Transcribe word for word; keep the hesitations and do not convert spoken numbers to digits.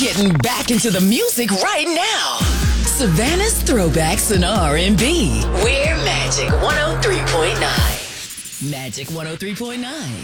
getting back into the music right now. Savannah's Throwbacks and R and B. We're Magic one oh three point nine. Magic one oh three point nine.